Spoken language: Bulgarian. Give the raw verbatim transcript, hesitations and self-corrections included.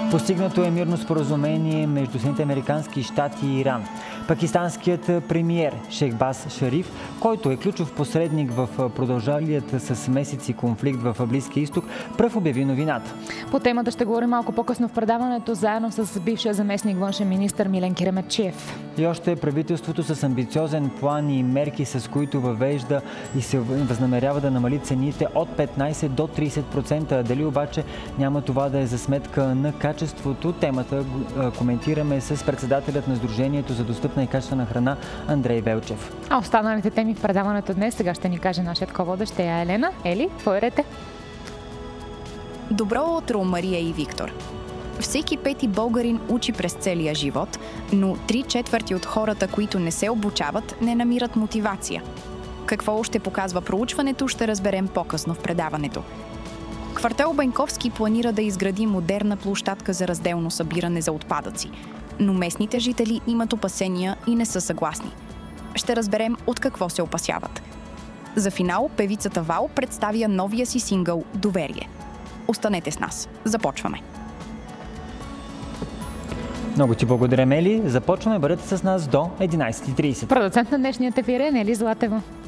Постигнато е мирно споразумение между Съединените американски щати и Иран. Пакистанският премиер Шехбаз Шариф, който е ключов посредник в продължалият с месеци конфликт в Близкия изток, пръв обяви новината. По темата ще говорим малко по-късно в предаването, заедно с бившия заместник външен министър Милен Киреметчиев. И още правителството с амбициозен план и мерки, с които въвежда и се възнамерява да намали цените от петнайсет до трийсет процента. Дали обаче няма това да е за сметка на качеството? Темата коментираме с председателят на Сдружението за достъпна и качествена храна Андрей Велчев. А останалите теми в предаването днес сега ще ни каже нашият ко-водещ е Елена. Ели, твой ред е. Добро утро, Мария и Виктор. Всеки пети българин учи през целия живот, но три четвърти от хората, които не се обучават, не намират мотивация. Какво ще показва проучването, ще разберем по-късно в предаването. Квартал Бенковски планира да изгради модерна площадка за разделно събиране за отпадъци, но местните жители имат опасения и не са съгласни. Ще разберем от какво се опасяват. За финал певицата Вал представя новия си сингъл «Доверие». Останете с нас. Започваме. Много ти благодаря, Мели. Започваме. Бъдете с нас до единайсет и трийсет. Продуцент на днешния ефир е Нели Златева.